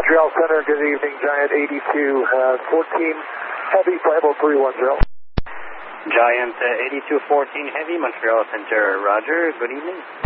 Montreal Center, good evening, Giant 8214 Heavy, Bravo 310. Giant 8214 Heavy, Montreal Center, roger, good evening.